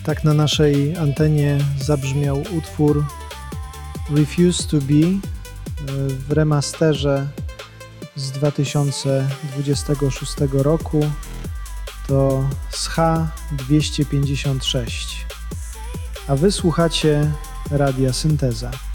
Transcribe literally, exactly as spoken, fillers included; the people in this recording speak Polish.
Tak na naszej antenie zabrzmiał utwór Refuse to Be w remasterze z dwa tysiące dwudziestego szóstego roku. To S H dwieście pięćdziesiąt sześć. A wy słuchacie Radia Synteza.